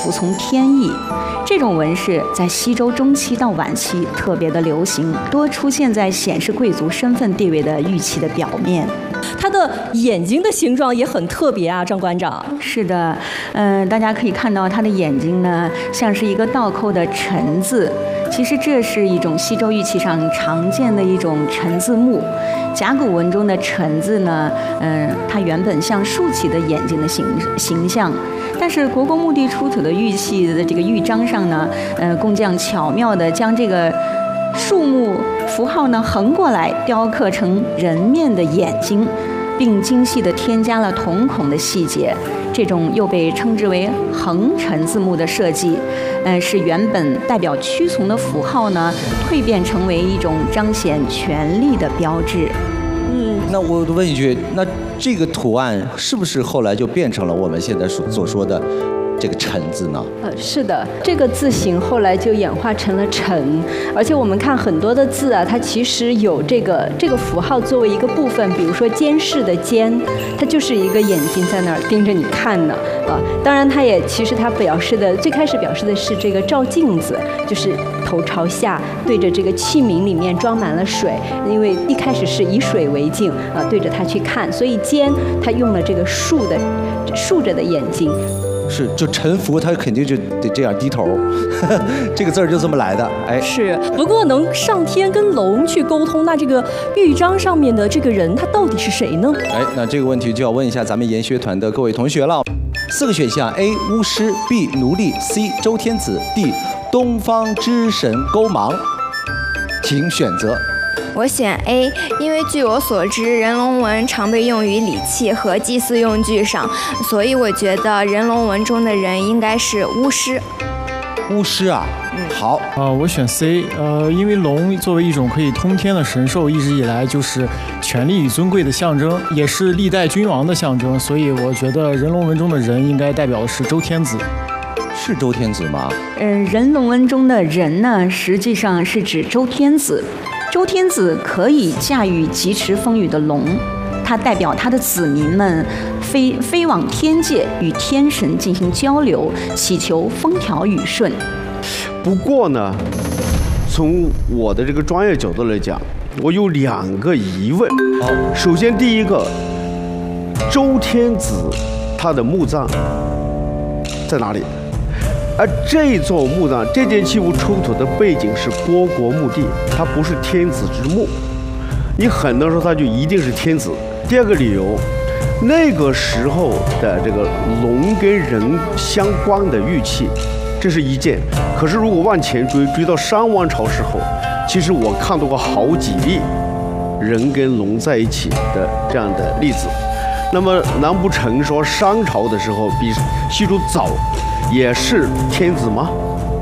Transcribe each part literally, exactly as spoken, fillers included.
服从天意。这种纹饰在西周中期到晚期特别的流行，多出现在显示贵族身份地位的玉器的表面。 它的眼睛的形状也很特别啊，张馆长。 是的，嗯、呃，大家可以看到它的眼睛呢，像是一个倒扣的辰字。其实这是一种西周玉器上常见的一种辰字木。甲骨文中的辰字呢，嗯、呃，它原本像竖起的眼睛的形形象，但是国公墓地出土的玉器的这个玉章上呢，呃，工匠巧妙地将这个树木符号呢横过来雕刻成人面的眼睛，并精细地添加了瞳孔的细节。这种又被称之为横辰字幕的设计，呃，是原本代表屈从的符号呢，蜕变成为一种彰显权力的标志。 嗯，那我问一句，那这个图案是不是后来就变成了我们现在所所说的这个辰字呢？ 呃，是的，这个字形后来就演化成了辰，而且我们看很多的字啊，它其实有这个这个符号作为一个部分，比如说监视的监，它就是一个眼睛在那儿盯着你看呢，啊，当然它也其实它表示的最开始表示的是这个照镜子，就是头朝下对着这个器皿里面装满了水，因为一开始是以水为镜啊，对着它去看，所以监它用了这个竖的竖着的眼睛。 是，就臣服，他肯定就得这样低头，这个字儿就这么来的。哎， 是。不过能上天跟龙去沟通，那这个玉章上面的这个人，他到底是谁呢？ 哎，那这个问题就要问一下咱们研学团的各位同学了。四个选项 ：A. 巫师 ，B. 奴隶 ，C. 周天子 ，D. 东方之神勾芒，请选择。 我选 A， 因为据我所知，人龙纹常被用于礼器和祭祀用具上，所以我觉得人龙纹中的人应该是巫师。 巫师啊，嗯，好啊、呃，我选 C， 呃，因为龙作为一种可以通天的神兽，一直以来就是权力与尊贵的象征，也是历代君王的象征，所以我觉得人龙纹中的人应该代表的是周天子。 是周天子吗？ 嗯、呃，人龙纹中的人呢，实际上是指周天子。周天子可以驾驭疾驰风雨的龙，他代表他的子民们飞飞往天界，与天神进行交流，祈求风调雨顺。 不过呢，从我的这个专业角度来讲，我有两个疑问。首先，第一个，周天子他的墓葬在哪里？而这座墓葬，这件器物出土的背景是虢国墓地，它不是天子之墓，你很难说它就一定是天子。第二个理由，那个时候的这个龙跟人相关的玉器，这是一件。可是如果往前追，追到商王朝时候，其实我看到过好几例人跟龙在一起的这样的例子。那么难不成说商朝的时候比西周早也是天子吗？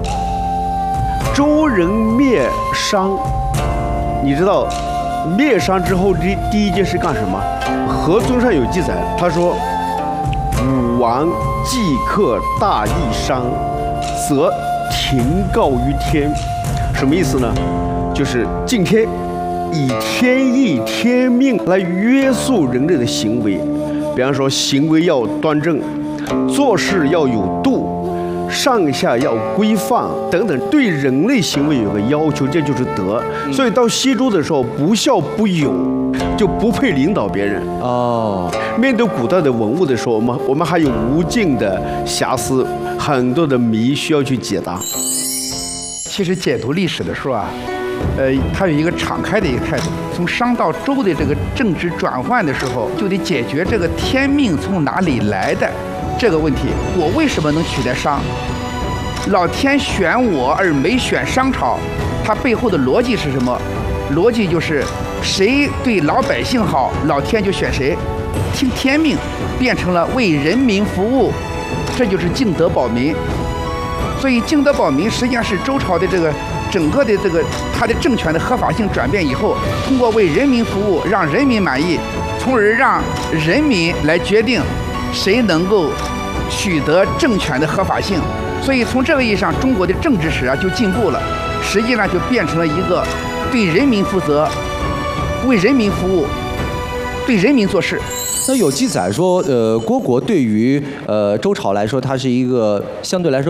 周人灭商，你知道灭商之后第第一件事干什么？河宗上有记载，他说武王既克大义商，则庭告于天。什么意思呢？就是敬天，以天意天命来约束人类的行为。比方说行为要端正，做事要有度，上下要规范等等，对人类行为有个要求，这就是德。所以到西周的时候，不孝不友就不配领导别人。 哦， 面对古代的文物的时候，我们我们还有无尽的瑕疵，很多的谜需要去解答。 其实解读历史的时候啊，呃，它有一个敞开的一个态度。从商到周的这个政治转换的时候，就得解决这个天命从哪里来的这个问题。我为什么能取代商？老天选我而没选商朝，它背后的逻辑是什么？逻辑就是谁对老百姓好，老天就选谁，听天命，变成了为人民服务，这就是敬德保民。所以敬德保民实际上是周朝的这个整个的这个它的政权的合法性转变以后，通过为人民服务，让人民满意，从而让人民来决定谁能够取得政权的合法性。所以从这个意义上，中国的政治史啊就进步了，实际上就变成了一个对人民负责、为人民服务、对人民做事。 那有记载说，呃，虢国对于呃周朝来说，它是一个相对来说